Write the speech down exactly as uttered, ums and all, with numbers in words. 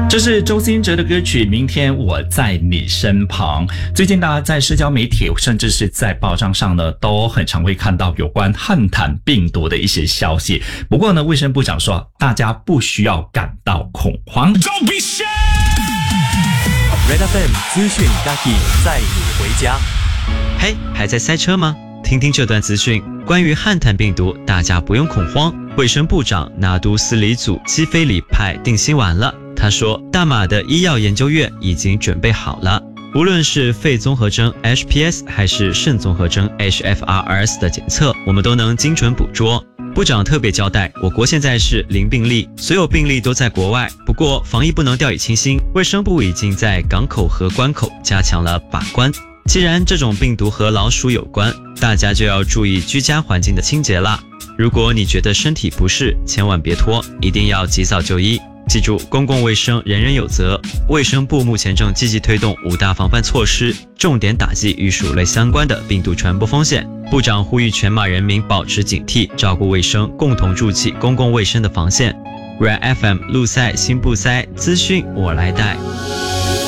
这是周兴哲的歌曲《明天我在你身旁》。最近大家在社交媒体甚至是在报章上呢，都很常会看到有关汉坦病毒的一些消息。不过呢，卫生部长说大家不需要感到恐慌。Don't be shy! Red F M 资讯大起，载你回家。 嘿，还在塞车吗？听听这段资讯，关于汉坦病毒，大家不用恐慌。卫生部长拿督斯里祖基菲里派定心丸了。他说，大马的医药研究院已经准备好了，无论是肺综合征 H P S 还是肾综合征 H F R S 的检测，我们都能精准捕捉。部长特别交代，我国现在是零病例，所有病例都在国外。不过防疫不能掉以轻心，卫生部已经在港口和关口加强了把关。既然这种病毒和老鼠有关，大家就要注意居家环境的清洁啦。如果你觉得身体不适，千万别拖，一定要及早就医。记住，公共卫生人人有责。卫生部目前正积极推动五大防范措施，重点打击与鼠类相关的病毒传播风险。部长呼吁全马人民保持警惕，照顾卫生，共同筑起公共卫生的防线。Red F M 路塞新不塞资讯我来带。